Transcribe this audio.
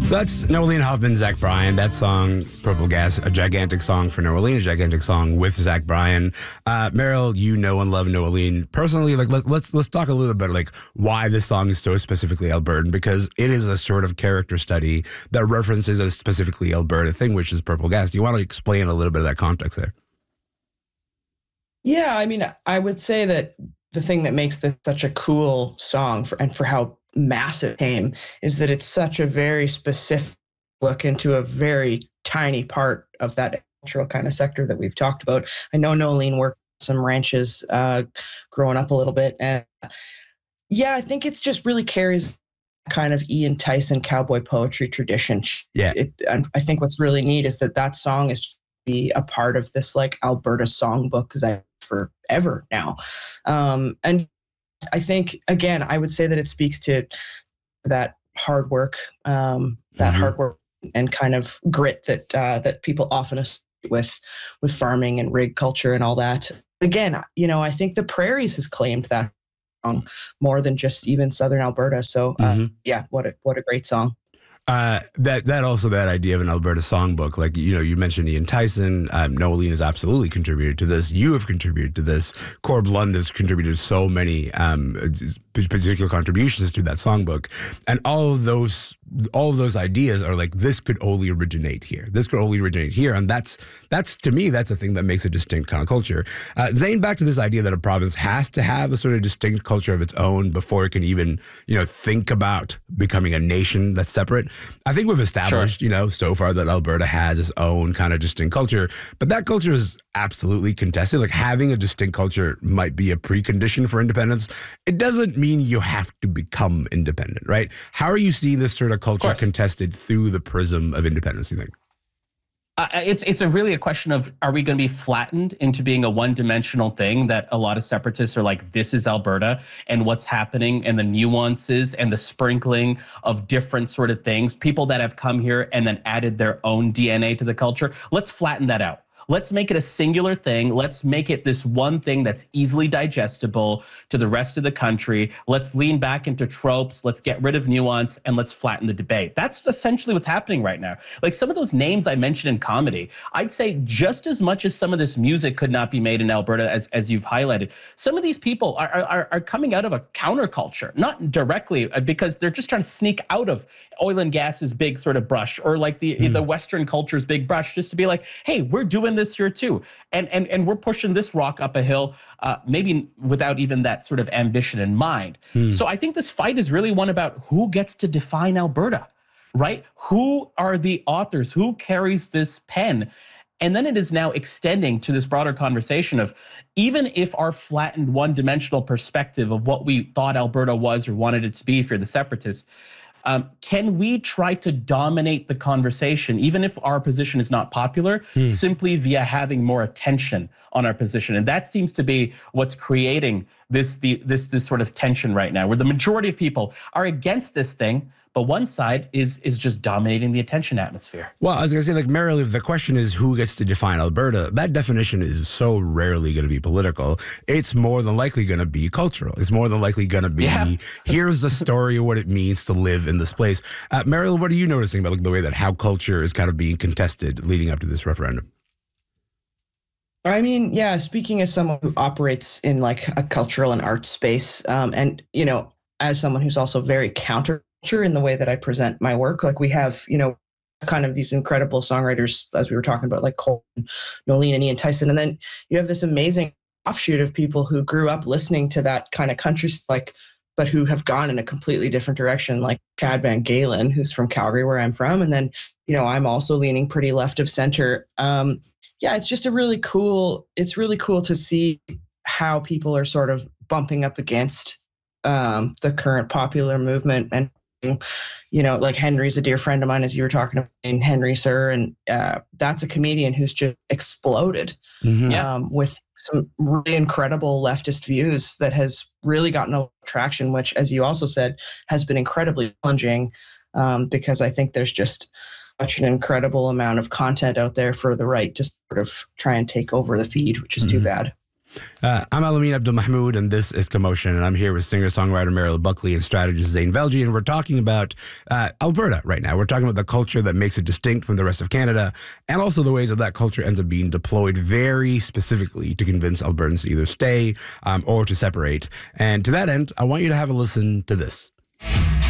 So that's Noeline Hoffman, Zach Bryan. That song, Purple Gas, a gigantic song for Noeline, a gigantic song with Zach Bryan. Meryl, you know and love Noeline personally. Like, let's talk a little bit like why this song is so specifically Albertan, because it is a sort of character study that references a specifically Alberta thing, which is Purple Gas. Do you want to explain a little bit of that context there? Yeah, I mean, I would say that the thing that makes this such a cool song for how massive it came is that it's such a very specific look into a very tiny part of that natural kind of sector that we've talked about. I know Noeline worked some ranches growing up a little bit. And yeah, I think it's just really carries kind of Ian Tyson cowboy poetry tradition. Yeah. I think what's really neat is that song is be a part of this like Alberta songbook because forever now. And I think, again, I would say that it speaks to that hard work, hard work and kind of grit that people often associate with farming and rig culture and all that. Again, I think the Prairies has claimed that song more than just even Southern Alberta. So yeah, what a great song. That idea of an Alberta songbook, like, you mentioned Ian Tyson, Noeline has absolutely contributed to this. You have contributed to this. Corb Lund has contributed so many particular contributions to that songbook, and all of those ideas are like, this could only originate here. This could only originate here, and that's to me, that's the thing that makes a distinct kind of culture. Zane, back to this idea that a province has to have a sort of distinct culture of its own before it can even think about becoming a nation that's separate. I think we've established, so far that Alberta has its own kind of distinct culture, but that culture is absolutely contested. Like, having a distinct culture might be a precondition for independence. It doesn't mean you have to become independent, right? How are you seeing this sort of culture contested through the prism of independence, you think? It's really a question of, are we going to be flattened into being a one-dimensional thing that a lot of separatists are like, this is Alberta, and what's happening and the nuances and the sprinkling of different sort of things, people that have come here and then added their own DNA to the culture. Let's flatten that out. Let's make it a singular thing. Let's make it this one thing that's easily digestible to the rest of the country. Let's lean back into tropes. Let's get rid of nuance, and let's flatten the debate. That's essentially what's happening right now. Like, some of those names I mentioned in comedy, I'd say just as much as some of this music could not be made in Alberta, as you've highlighted, some of these people are coming out of a counterculture, not directly because they're just trying to sneak out of oil and gas's big sort of brush, or like the Western culture's big brush, just to be like, hey, we're doing this here too, and we're pushing this rock up a hill, maybe without even that sort of ambition in mind. So I think this fight is really one about who gets to define Alberta, right? Who are the authors? Who carries this pen? And then it is now extending to this broader conversation of, even if our flattened one-dimensional perspective of what we thought Alberta was or wanted it to be, if you're the separatists, can we try to dominate the conversation, even if our position is not popular, simply via having more attention on our position? And that seems to be what's creating this sort of tension right now, where the majority of people are against this thing, but one side is just dominating the attention atmosphere. Well, I was going to say, like, Meryl, if the question is who gets to define Alberta, that definition is so rarely going to be political. It's more than likely going to be cultural. It's more than likely going to be, here's the story of what it means to live in this place. Meryl, what are you noticing about, like, the way that how culture is kind of being contested leading up to this referendum? I mean, yeah, speaking as someone who operates in like a cultural and art space, and, as someone who's also very counterculture in the way that I present my work, like, we have, kind of these incredible songwriters, as we were talking about, like Cole, Noeline, and Ian Tyson. And then you have this amazing offshoot of people who grew up listening to that kind of country, like, but who have gone in a completely different direction, like Chad Van Galen, who's from Calgary, where I'm from. And then, I'm also leaning pretty left of center. Yeah, it's just it's really cool to see how people are sort of bumping up against the current popular movement. And, like Henry's a dear friend of mine, as you were talking about, Henry Sir, and that's a comedian who's just exploded with some really incredible leftist views that has really gotten a traction, which, as you also said, has been incredibly challenging because I think there's just such an incredible amount of content out there for the right to sort of try and take over the feed, which is too bad. I'm Alamin Abdul Mahmoud, and this is Commotion, and I'm here with singer-songwriter Meryl Buckley and strategist Zane Velji, and we're talking about Alberta right now. We're talking about the culture that makes it distinct from the rest of Canada, and also the ways that culture ends up being deployed very specifically to convince Albertans to either stay or to separate. And to that end, I want you to have a listen to this.